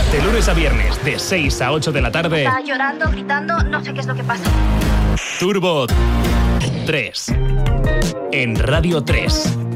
De lunes a viernes, de 6 a 8 de la tarde. Está llorando, gritando, no sé qué es lo que pasa. Turbo 3. En Radio 3.